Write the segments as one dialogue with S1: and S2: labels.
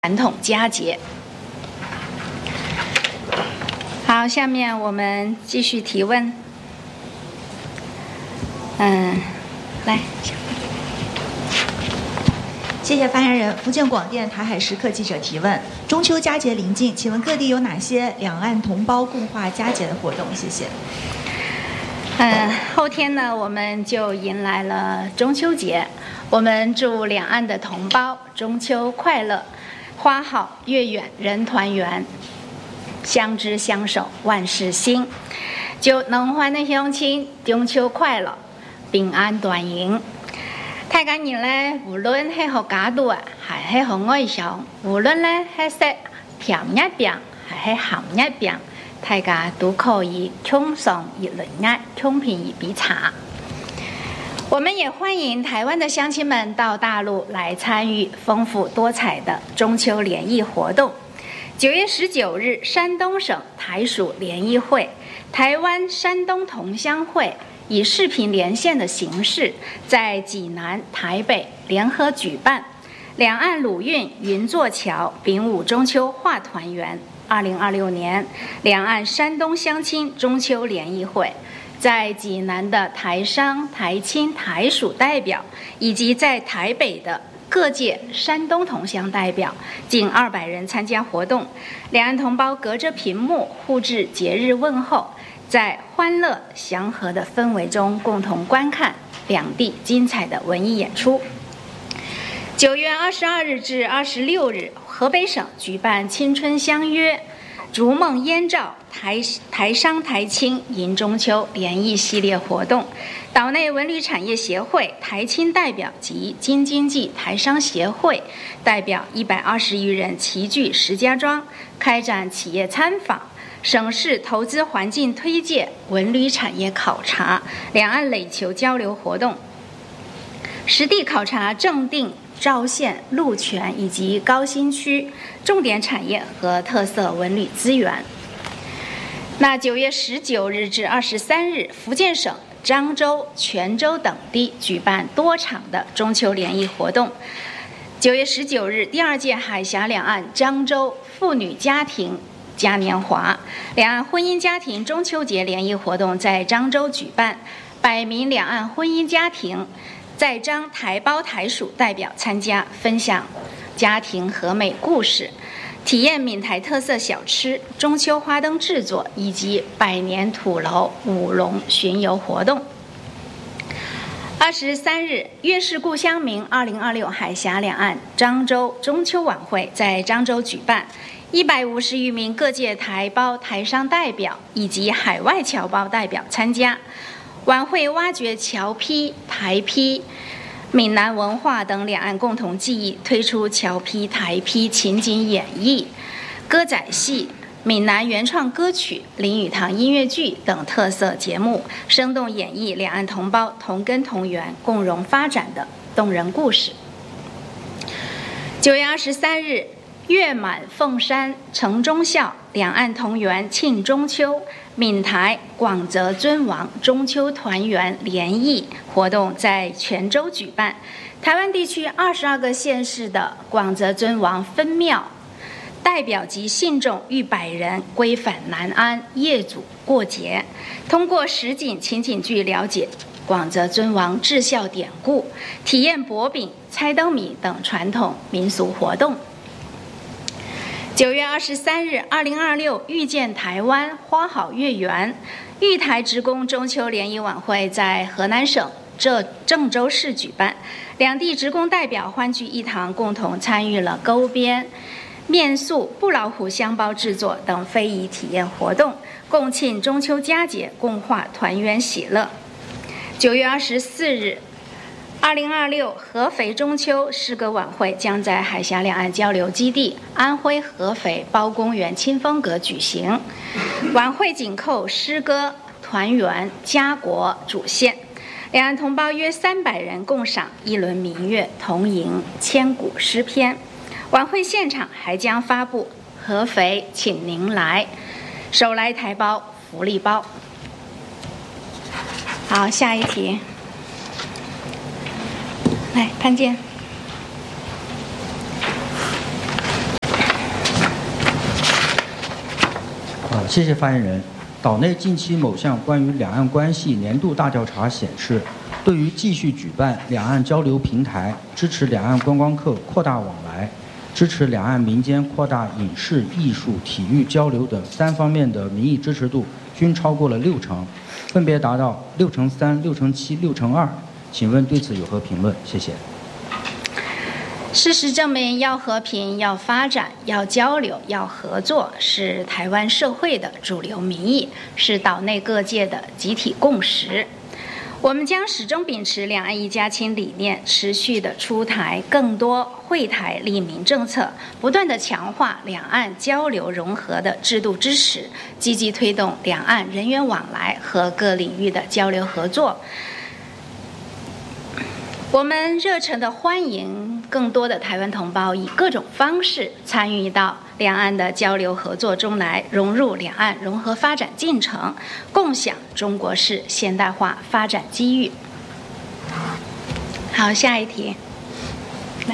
S1: 传统佳节。好，下面我们继续提问。来，
S2: 谢谢发言人。福建广电台海时刻记者提问：中秋佳节临近，请问各地有哪些两岸同胞共话佳节的活动？谢谢。
S1: 后天呢，我们就迎来了中秋节。我们祝两岸的同胞中秋快乐，花好月圆人团圆，相知相守万事兴。祝两岸的乡亲中秋快乐，平安团圆。大家人咧，無論係學假度啊，係學外向，無論咧係食甜一邊，係鹹一邊，大家都可以共賞一輪愛，共品一杯茶。我们也欢迎台湾的乡亲们到大陆来参与丰富多彩的中秋联谊活动。9月19日，山东省台属联谊会、台湾山东同乡会以视频连线的形式，在济南、台北联合举办两岸鲁韵云座桥丙午中秋话团圆2026年两岸山东乡亲中秋联谊会。在济南的台商、台青、台属代表，以及在台北的各界山东同乡代表，近200人参加活动。两岸同胞隔着屏幕互致节日问候，在欢乐祥和的氛围中共同观看两地精彩的文艺演出。9月22日至26日，河北省举办青春相约逐梦燕赵台商台青迎中秋联谊系列活动，岛内文旅产业协会台青代表及京津冀台商协会代表120余人齐聚石家庄，开展企业参访、省市投资环境推介、文旅产业考察、两岸垒球交流活动，实地考察正定、肇县、鹿泉以及高新区重点产业和特色文旅资源。那9月19日至23日，福建省漳州、泉州等地举办多场的中秋联谊活动。9月19日，第2届海峡两岸漳州妇女家庭嘉年华、两岸婚姻家庭中秋节联谊活动在漳州举办，100名两岸婚姻家庭在漳台胞台属代表参加，分享家庭和美故事，体验闽台特色小吃、中秋花灯制作以及百年土楼舞龙巡游活动。23日，粤式故乡明2026海峡两岸漳州中秋晚会在漳州举办，150余名各界台胞台商代表以及海外侨胞代表参加。晚会挖掘侨批、台批、闽南文化等两岸共同记忆，推出侨批、台批情景演绎、歌仔戏、闽南原创歌曲、林语堂音乐剧等特色节目，生动演绎两岸同胞同根同源、共荣发展的动人故事。9月23日，月满凤山城中孝，两岸同源庆中秋，闽台广泽尊王中秋团圆联谊活动在泉州举办。台湾地区22个县市的广泽尊王分庙代表及信众逾100人归返南安业祖过节，通过实景情景剧了解广泽尊王至孝典故，体验博饼、猜灯谜等传统民俗活动。9月23日，2026遇见台湾花好月圆，豫台职工中秋联谊晚会在河南省郑州市举办，两地职工代表欢聚一堂，共同参与了钩编、面塑、布老虎香包制作等非遗体验活动，共庆中秋佳节，共话团圆喜乐。9月24日，2026合肥中秋诗歌晚会将在海峡两岸交流基地安徽合肥包公园清风阁举行。晚会紧扣诗歌团圆家国主线，两岸同胞约300人共赏一轮明月，同吟千古诗篇。晚会现场还将发布合肥请您来手来台胞福利包。好，下一题。来，潘健。
S3: 谢谢发言人。岛内近期某项关于两岸关系年度大调查显示，对于继续举办两岸交流平台、支持两岸观光客扩大往来、支持两岸民间扩大影视、艺术、体育交流等3方面的民意支持度均超过了60%，分别达到3%、7%、2%。请问对此有何评论？谢谢。
S1: 事实证明，要和平、要发展、要交流、要合作，是台湾社会的主流民意，是岛内各界的集体共识。我们将始终秉持两岸一家亲理念，持续的出台更多惠台利民政策，不断的强化两岸交流融合的制度支持，积极推动两岸人员往来和各领域的交流合作。我们热诚地欢迎更多的台湾同胞以各种方式参与到两岸的交流合作中来，融入两岸融合发展进程，共享中国式现代化发展机遇。好，下一题，来。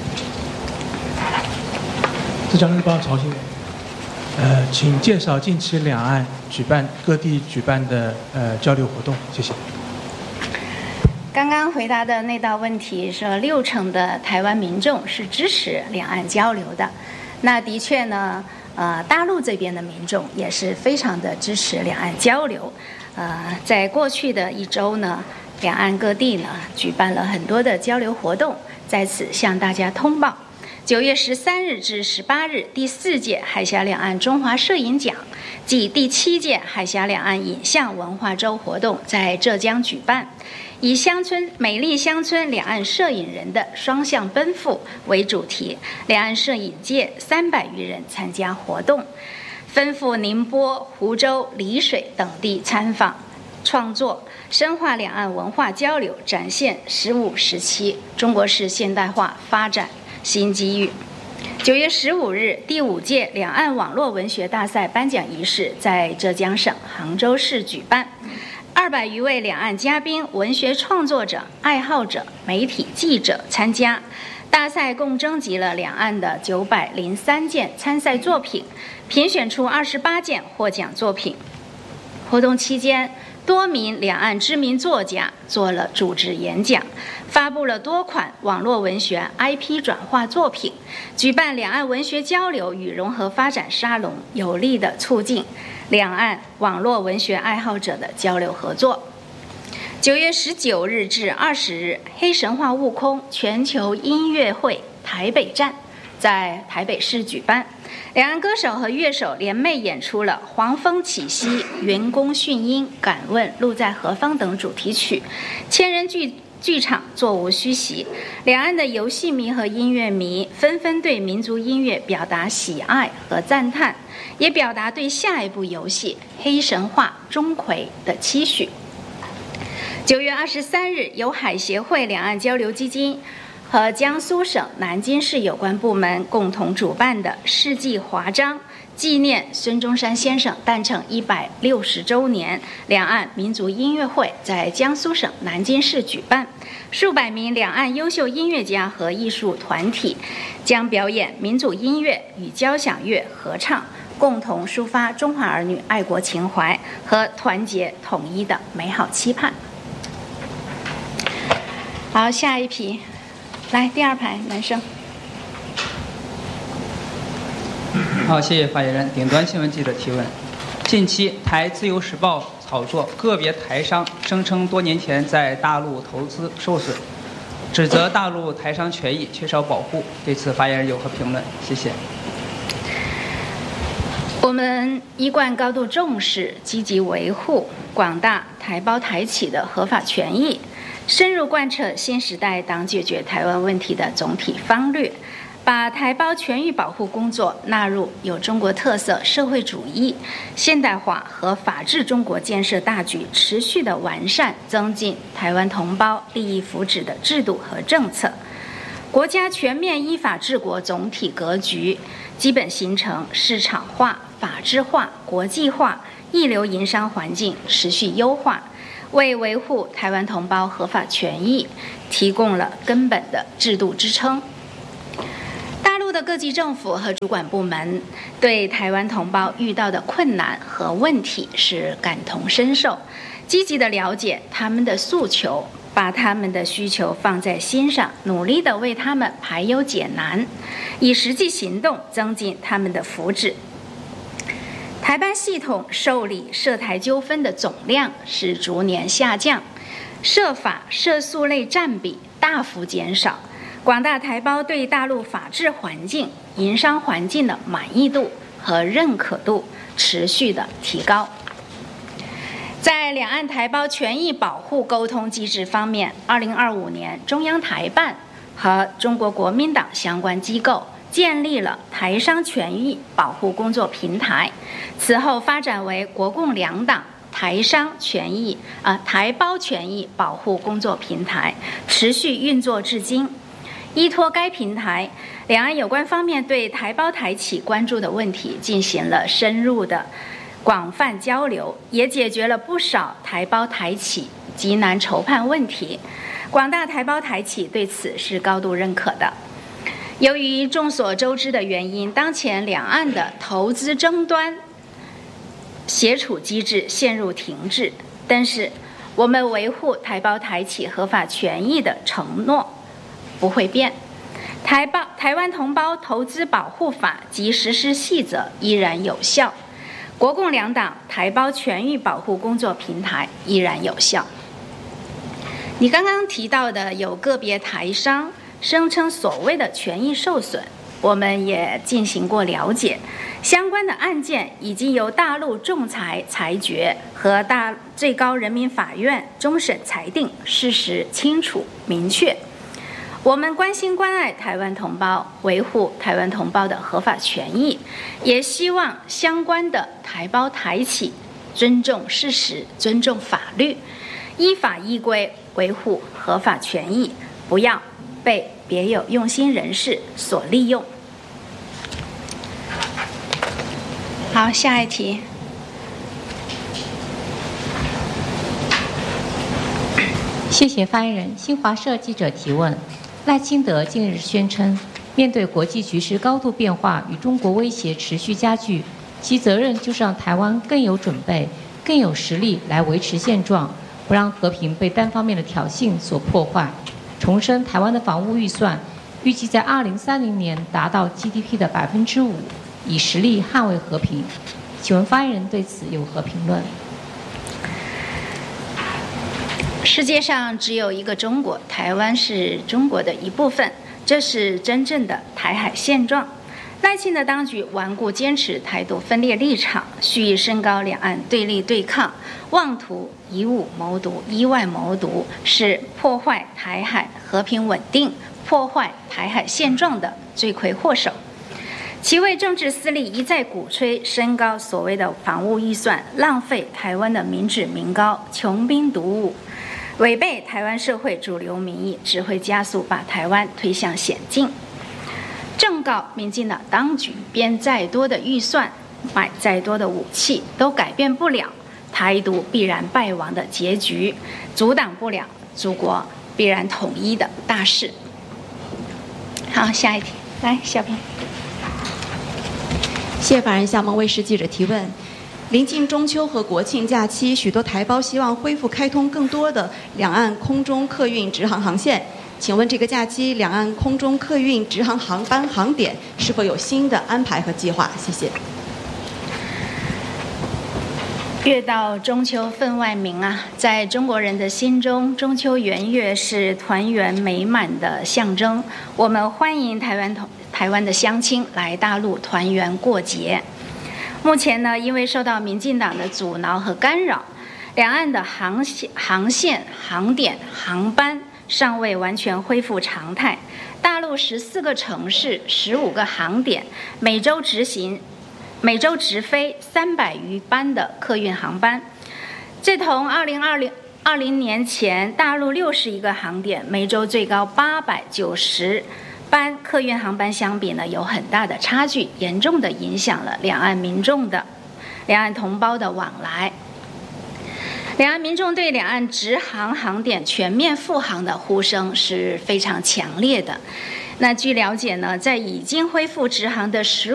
S4: 浙江日报曹新闻，请介绍近期两岸各地举办的交流活动，谢谢。
S1: 刚刚回答的那道问题说，60%的台湾民众是支持两岸交流的。那的确呢，大陆这边的民众也是非常的支持两岸交流。在过去的1周呢，两岸各地呢举办了很多的交流活动，在此向大家通报。9月13日至18日，第4届海峡两岸中华摄影奖暨第7届海峡两岸影像文化周活动在浙江举办，以美丽乡村两岸摄影人的双向奔赴为主题，两岸摄影界300余人参加活动，奔赴宁波、湖州、丽水等地参访创作，深化两岸文化交流，展现15时期中国式现代化发展新机遇。9月15日，第5届两岸网络文学大赛颁奖仪式在浙江省杭州市举办，200余位两岸嘉宾、文学创作者、爱好者、媒体记者参加。大赛共征集了两岸的903件参赛作品，评选出28件获奖作品。活动期间，多名两岸知名作家做了主旨演讲，发布了多款网络文学 IP 转化作品，举办两岸文学交流与融合发展沙龙，有力地促进两岸网络文学爱好者的交流合作。9月19日至20日，黑神话悟空全球音乐会台北站在台北市举办，两岸歌手和乐手联袂演出了《黄蜂起兮》《员工训音》《敢问路在何方》等主题曲，千人剧场座无虚席。两岸的游戏迷和音乐迷纷纷对民族音乐表达喜爱和赞叹，也表达对下一部游戏《黑神话：钟馗》的期许。9月23日，由海协会两岸交流基金和江苏省南京市有关部门共同主办的世纪华章纪念孙中山先生诞辰160周年两岸民族音乐会在江苏省南京市举办，数百名两岸优秀音乐家和艺术团体将表演民族音乐与交响乐合唱，共同抒发中华儿女爱国情怀和团结统一的美好期盼。好，下一批，来第2排男生。
S5: 好，谢谢发言人。顶端新闻记者提问：近期台自由时报炒作个别台商声称多年前在大陆投资受损，指责大陆台商权益缺少保护，对此发言人有何评论？谢谢。
S1: 我们一贯高度重视，积极维护广大台胞台企的合法权益，深入贯彻新时代党解决台湾问题的总体方略，把台胞权益保护工作纳入有中国特色社会主义、现代化和法治中国建设大局，持续的完善增进台湾同胞利益福祉的制度和政策。国家全面依法治国总体格局基本形成市场化、法治化、国际化、一流营商环境持续优化，为维护台湾同胞合法权益提供了根本的制度支撑。大陆陆的各级政府和主管部门对台湾同胞遇到的困难和问题是感同身受，积极的了解他们的诉求，把他们的需求放在心上，努力的为他们排忧解难，以实际行动增进他们的福祉。台办系统受理涉台纠纷的总量是逐年下降，涉法涉诉类占比大幅减少，广大台胞对大陆法治环境、营商环境的满意度和认可度持续的提高。在两岸台胞权益保护沟通机制方面，2025年中央台办和中国国民党相关机构建立了台商权益保护工作平台，此后发展为国共两党台胞权益保护工作平台，持续运作至今。依托该平台，两岸有关方面对台胞台企关注的问题进行了深入的广泛交流，也解决了不少台胞台企急难筹判问题。广大台胞台企对此是高度认可的。由于众所周知的原因，当前两岸的投资争端协处机制陷入停滞，但是我们维护台胞台企合法权益的承诺不会变，台湾同胞投资保护法及实施细则依然有效，国共两党台胞权益保护工作平台依然有效。你刚刚提到的有个别台商声称所谓的权益受损，我们也进行过了解，相关的案件已经由大陆仲裁裁决和最高人民法院终审裁定，事实清楚明确。我们关心关爱台湾同胞，维护台湾同胞的合法权益，也希望相关的台胞台企尊重事实，尊重法律，依法依规维护合法权益，不要被别有用心人士所利用。好，下一题。
S6: 谢谢发言人。新华社记者提问：赖清德近日宣称，面对国际局势高度变化与中国威胁持续加剧，其责任就是让台湾更有准备、更有实力来维持现状，不让和平被单方面的挑衅所破坏。重申台湾的防务预算预计在2030年达到 GDP 的5%，以实力捍卫和平。请问发言人对此有何评论？
S1: 世界上只有一个中国，台湾是中国的一部分，这是真正的台海现状。赖清德当局顽固坚持台独分裂立场，蓄意升高两岸对立对抗，妄图以武谋独、以外谋独，是破坏台海和平稳定、破坏台海现状的罪魁祸首。其为政治私利一再鼓吹升高所谓的防务预算，浪费台湾的民脂民膏，穷兵黩武，违背台湾社会主流民意，只会加速把台湾推向险境。正告民进党当局，编再多的预算，买再多的武器，都改变不了台独必然败亡的结局，阻挡不了祖国必然统一的大势。好，下一题，来，小平。
S2: 谢谢法人夏梦卫视记者提问：临近中秋和国庆假期，许多台胞希望恢复开通更多的两岸空中客运直航航线。请问这个假期两岸空中客运直航航班航点是否有新的安排和计划？谢谢。
S1: 月到中秋分外明啊，在中国人的心中，中秋圆月是团圆美满的象征。我们欢迎台湾的乡亲来大陆团圆过节。目前呢，因为受到民进党的阻挠和干扰，两岸的航线、航点、航班尚未完全恢复常态。大陆14个城市、15个航点，每周直飞300余班的客运航班，这同2020年前大陆61个航点，每周最高890班客运航班相比呢，有很大的差距，严重的影响了两岸同胞的往来。两岸民众对两岸直航航点全面复航的呼声是非常强烈的。 那据了解呢，在已经恢复直航的15